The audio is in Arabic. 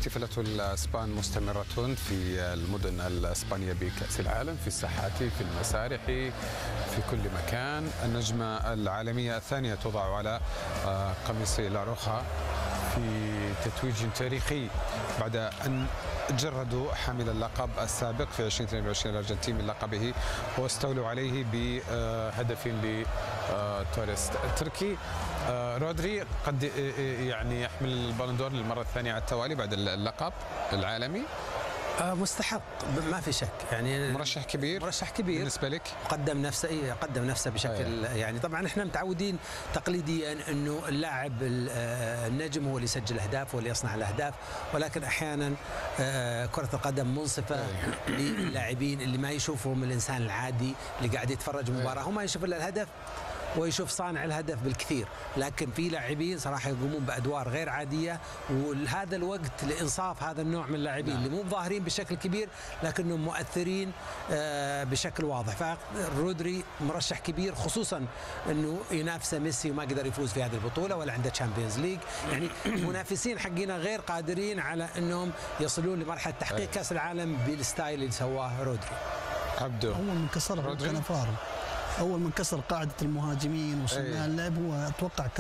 احتفالات الاسبان مستمرة في المدن الاسبانية بكأس العالم، في الساحات، في المسارح، في كل مكان. النجمة العالمية الثانية توضع على قميص لا روخا في تتويج تاريخي بعد أن جردوا حامل اللقب السابق في 2022 الأرجنتين من لقبه واستولوا عليه بهدف لتوريس التركي. رودري قد يعني يحمل البالون دور للمرة الثانية على التوالي بعد اللقب العالمي. مستحق ما في شك، يعني مرشح كبير بالنسبة لك. قدم نفسه بشكل يعني طبعا احنا متعودين تقليديا انه اللاعب النجم هو اللي يسجل اهداف واللي يصنع الاهداف، ولكن احيانا كرة القدم منصفة للاعبين اللي ما يشوفهم الانسان العادي اللي قاعد يتفرج مباراة، هو ما يشوف الا الهدف ويشوف صانع الهدف بالكثير، لكن في لاعبين صراحه يقومون بادوار غير عاديه، وهذا الوقت لانصاف هذا النوع من اللاعبين اللي مو ظاهرين بشكل كبير لكنهم مؤثرين بشكل واضح. فرودري مرشح كبير، خصوصا انه ينافسه ميسي وما قدر يفوز في هذه البطوله ولا عنده تشامبيونز ليج، يعني المنافسين حقنا غير قادرين على انهم يصلون لمرحله تحقيق كاس العالم بالستايل اللي سواه رودري. عبدو اول من كسرها كان فارو، اول من كسر قاعده المهاجمين وصناع اللعب هو اتوقع